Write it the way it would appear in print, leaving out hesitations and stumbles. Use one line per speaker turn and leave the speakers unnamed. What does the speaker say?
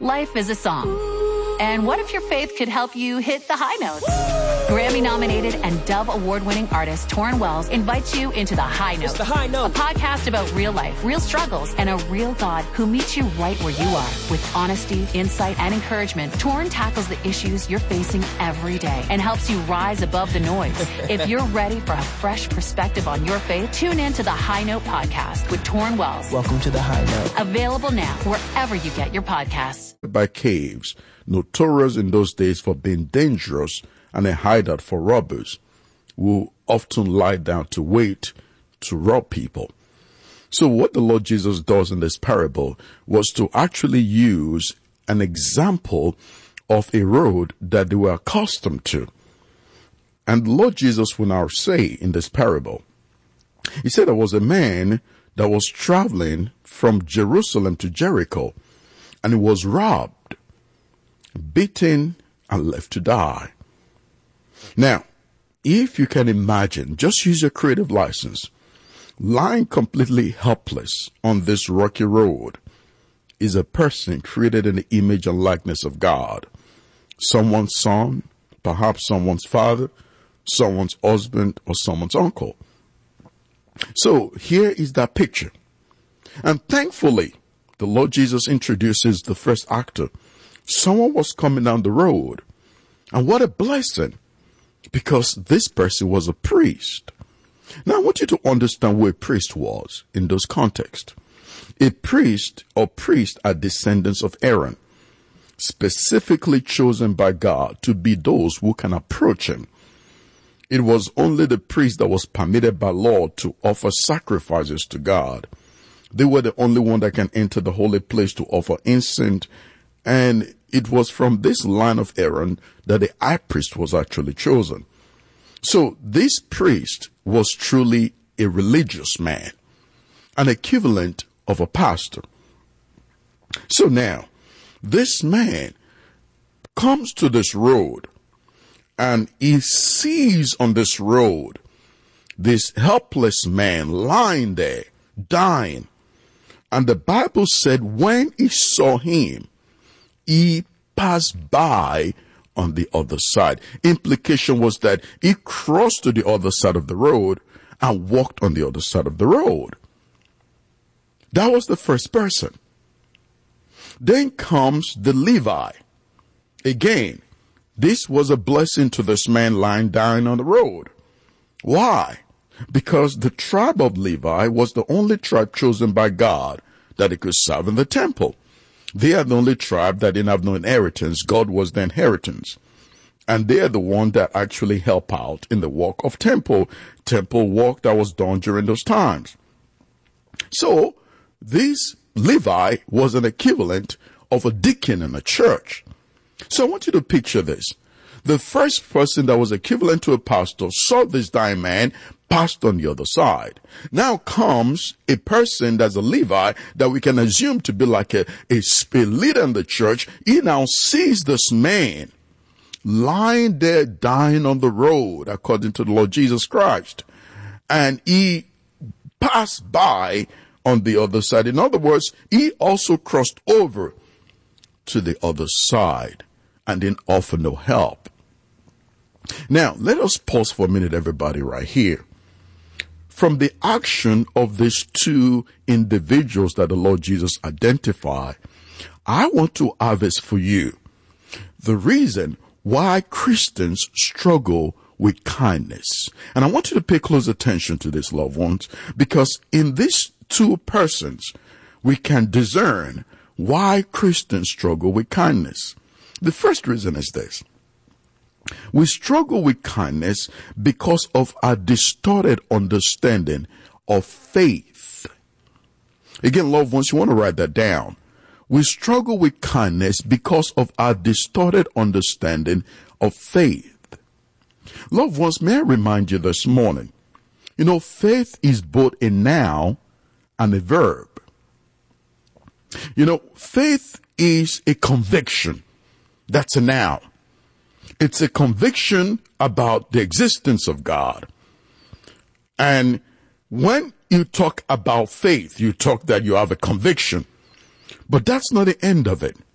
Life is a song. And what if your faith could help you hit the high notes? Grammy-nominated and Dove Award-winning artist Torrin Wells invites you into The High Note.
It's The High Note.
A podcast about real life, real struggles, and a real God who meets you right where you are. With honesty, insight, and encouragement, Torrin tackles the issues you're facing every day and helps you rise above the noise. If you're ready for a fresh perspective on your faith, tune in to The High Note podcast with Torrin Wells.
Welcome to The High Note.
Available now wherever you get your podcasts.
By caves, notorious in those days for being dangerous and a hideout for robbers who often lie down to wait to rob people. So what the Lord Jesus does in this parable was to actually use an example of a road that they were accustomed to. And the Lord Jesus will now say in this parable, he said there was a man that was traveling from Jerusalem to Jericho, and he was robbed, beaten, and left to die. Now, if you can imagine, just use your creative license, lying completely helpless on this rocky road is a person created in the image and likeness of God. Someone's son, perhaps someone's father, someone's husband, or someone's uncle. So here is that picture. And thankfully, the Lord Jesus introduces the first actor. Someone was coming down the road. And what a blessing, because this person was a priest. Now, I want you to understand who a priest was in those contexts. A priest or priests are descendants of Aaron, specifically chosen by God to be those who can approach him. It was only the priest that was permitted by law to offer sacrifices to God. They were the only one that can enter the holy place to offer incense. And it was from this line of Aaron that the high priest was actually chosen. So this priest was truly a religious man, an equivalent of a pastor. So now, this man comes to this road, and he sees on this road this helpless man lying there, dying. And the Bible said when he saw him, he passed by on the other side. Implication was that he crossed to the other side of the road and walked on the other side of the road. That was the first person. Then comes the Levi. Again, this was a blessing to this man lying down on the road. Why? Because the tribe of Levi was the only tribe chosen by God that it could serve in the temple. They are the only tribe that didn't have no inheritance. God was the inheritance. And they are the one that actually help out in the work of temple work that was done during those times. So this Levi was an equivalent of a deacon in a church. So I want you to picture this. The first person that was equivalent to a pastor saw this dying man, passed on the other side. Now comes a person that's a Levi that we can assume to be like a leader in the church. He now sees this man lying there dying on the road according to the Lord Jesus Christ. And he passed by on the other side. In other words, he also crossed over to the other side and didn't offer no help. Now, let us pause for a minute, everybody, right here. From the action of these two individuals that the Lord Jesus identified, I want to harvest for you the reason why Christians struggle with kindness. And I want you to pay close attention to this, loved ones, because in these two persons, we can discern why Christians struggle with kindness. The first reason is this. We struggle with kindness because of our distorted understanding of faith. Again, loved ones, you want to write that down. We struggle with kindness because of our distorted understanding of faith. Loved ones, may I remind you this morning, faith is both a noun and a verb. Faith is a conviction. That's a noun. It's a conviction about the existence of God. And when you talk about faith, you talk that you have a conviction. But that's not the end of it.